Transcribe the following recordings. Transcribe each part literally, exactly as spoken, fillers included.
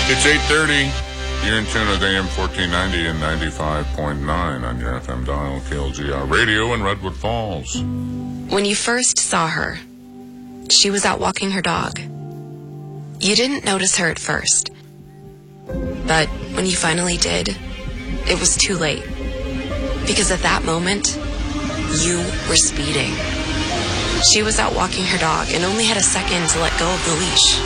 It's eight thirty. You're in tune with A M fourteen ninety and ninety-five point nine on your F M dial, K L G R Radio in Redwood Falls. When you first saw her, she was out walking her dog. You didn't notice her at first. But when you finally did, it was too late. Because at that moment, you were speeding. She was out walking her dog and only had a second to let go of the leash.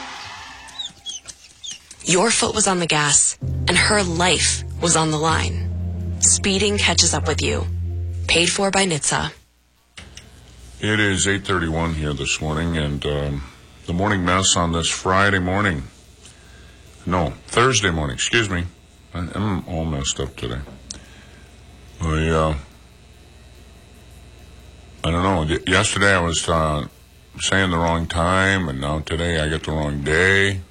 Your foot was on the gas, and her life was on the line. Speeding catches up with you. Paid for by N H T S A. It is eight thirty-one here this morning, and um, the morning mess on this Friday morning. No, Thursday morning, excuse me. I'm all messed up today. I, uh, I don't know. Y- yesterday I was uh, saying the wrong time, and now today I get the wrong day.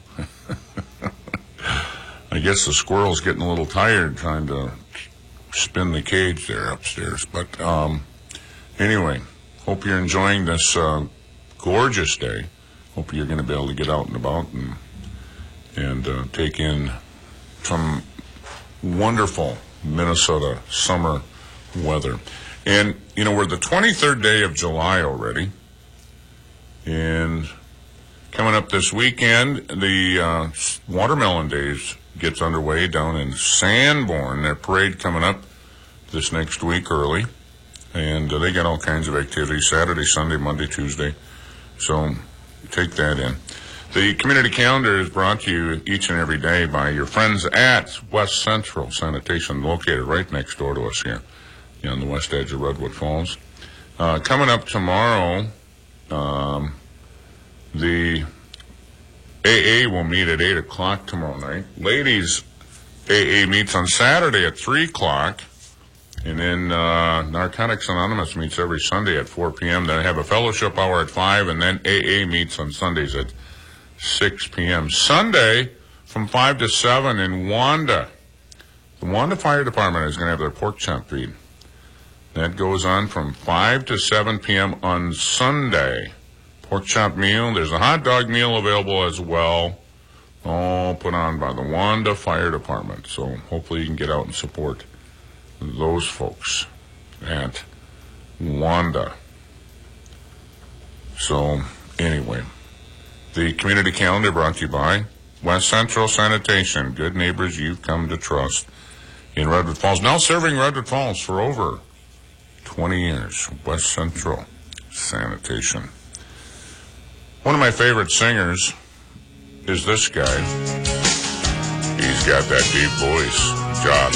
I guess the squirrel's getting a little tired trying to spin the cage there upstairs. But um, anyway, hope you're enjoying this uh, gorgeous day. Hope you're going to be able to get out and about and and uh, take in some wonderful Minnesota summer weather. And, you know, we're the twenty-third day of July already. And coming up this weekend, the uh, Watermelon Days gets underway down in Sanborn. Their parade coming up this next week early. And uh, they got all kinds of activities, Saturday, Sunday, Monday, Tuesday. So take that in. The community calendar is brought to you each and every day by your friends at West Central Sanitation, located right next door to us here on the west edge of Redwood Falls. Uh, coming up tomorrow, um, the A A will meet at eight o'clock tomorrow night. Ladies A A meets on Saturday at three o'clock. And then uh, Narcotics Anonymous meets every Sunday at four p.m. Then they have a fellowship hour at five, and then A A meets on Sundays at six p.m. Sunday from five to seven in Wanda. The Wanda Fire Department is going to have their pork chop feed. That goes on from five to seven p.m. on Sunday. Pork chop meal. There's a hot dog meal available as well. All put on by the Wanda Fire Department. So hopefully you can get out and support those folks at Wanda. So anyway, the community calendar brought to you by West Central Sanitation. Good neighbors you've come to trust in Redwood Falls. Now serving Redwood Falls for over twenty years. West Central Sanitation. One of my favorite singers is this guy. He's got that deep voice. Josh.